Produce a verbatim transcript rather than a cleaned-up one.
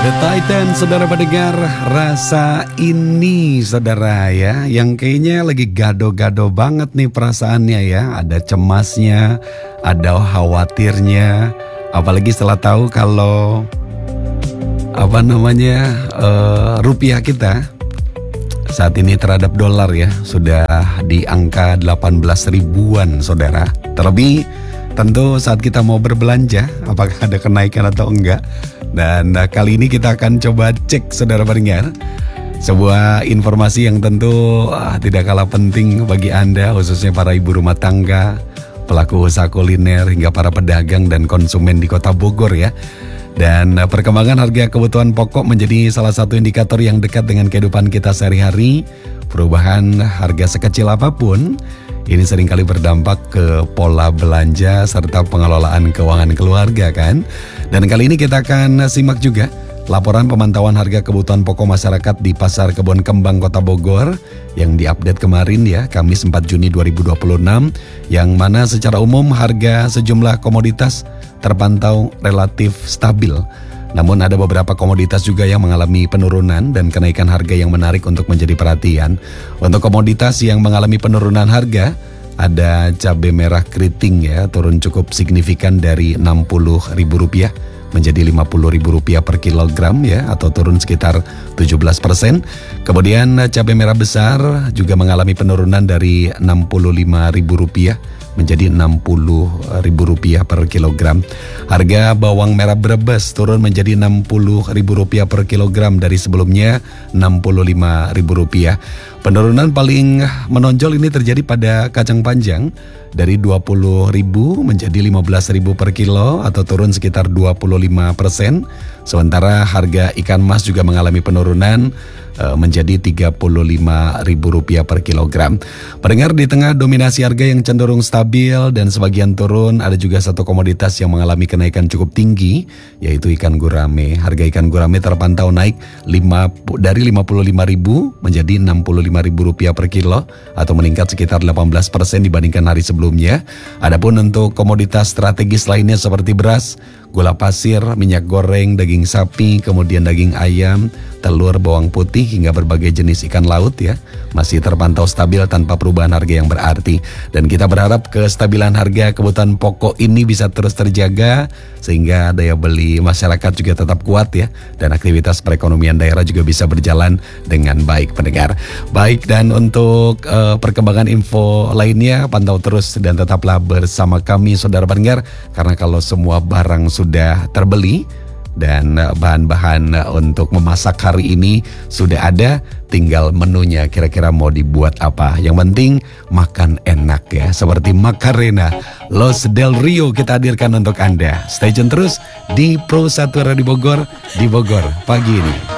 The Titan, saudara pendengar, rasa ini saudara ya, yang kayaknya lagi gado-gado banget nih perasaannya ya. Ada cemasnya, ada khawatirnya, apalagi setelah tahu kalau apa namanya uh, rupiah kita saat ini terhadap dolar ya sudah di angka delapan belas ribuan saudara. Terlebih tentu saat kita mau berbelanja apakah ada kenaikan atau enggak. Dan uh, kali ini kita akan coba cek saudara pendengar sebuah informasi yang tentu uh, tidak kalah penting bagi Anda, khususnya para ibu rumah tangga, pelaku usaha kuliner hingga para pedagang dan konsumen di Kota Bogor ya. Dan uh, perkembangan harga kebutuhan pokok menjadi salah satu indikator yang dekat dengan kehidupan kita sehari-hari. Perubahan harga sekecil apapun ini seringkali berdampak ke pola belanja serta pengelolaan keuangan keluarga kan. Dan kali ini kita akan simak juga laporan pemantauan harga kebutuhan pokok masyarakat di Pasar Kebon Kembang Kota Bogor yang diupdate kemarin ya, Kamis empat Juni dua ribu dua puluh enam, yang mana secara umum harga sejumlah komoditas terpantau relatif stabil. Namun ada beberapa komoditas juga yang mengalami penurunan dan kenaikan harga yang menarik untuk menjadi perhatian. Untuk komoditas yang mengalami penurunan harga, ada cabai merah keriting ya, turun cukup signifikan dari enam puluh ribu rupiah menjadi lima puluh ribu rupiah per kilogram ya, atau turun sekitar tujuh belas persen. Kemudian cabai merah besar juga mengalami penurunan dari enam puluh lima ribu rupiah menjadi enam puluh ribu rupiah per kilogram. Harga bawang merah Brebes turun menjadi enam puluh ribu rupiah per kilogram dari sebelumnya enam puluh lima ribu rupiah. Penurunan paling menonjol ini terjadi pada kacang panjang dari dua puluh ribu menjadi lima belas ribu per kilo atau turun sekitar dua puluh lima persen. Sementara harga ikan mas juga mengalami penurunan menjadi tiga puluh lima ribu rupiah per kilogram. Pendengar, di tengah dominasi harga yang cenderung stabil dan sebagian turun, ada juga satu komoditas yang mengalami kenaikan cukup tinggi, yaitu ikan gurame. Harga ikan gurame terpantau naik lima, dari lima puluh lima ribu menjadi enam puluh lima ribu rupiah per kilo atau meningkat sekitar delapan belas persen dibandingkan hari sebelumnya. Adapun untuk komoditas strategis lainnya seperti beras, gula pasir, minyak goreng, daging sapi, kemudian daging ayam, telur, bawang putih hingga berbagai jenis ikan laut ya, masih terpantau stabil tanpa perubahan harga yang berarti. Dan kita berharap kestabilan harga kebutuhan pokok ini bisa terus terjaga sehingga daya beli masyarakat juga tetap kuat ya, dan aktivitas perekonomian daerah juga bisa berjalan dengan baik pendengar. Baik, dan untuk uh, perkembangan info lainnya pantau terus dan tetaplah bersama kami saudara pendengar, karena kalau semua barang sudah terbeli dan bahan-bahan untuk memasak hari ini sudah ada, tinggal menunya kira-kira mau dibuat apa. Yang penting makan enak ya, seperti Macarena Los Del Rio kita hadirkan untuk Anda. Stay tune terus di Pro satu Radio Bogor, di Bogor pagi ini.